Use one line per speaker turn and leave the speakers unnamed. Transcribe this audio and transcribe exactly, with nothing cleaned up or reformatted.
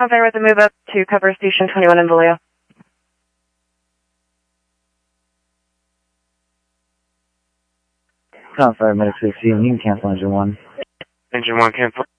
How far with the move up to cover Station twenty-one in Vallejo?
Con Fire Medic sixteen, you can cancel engine one.
Engine one cancel.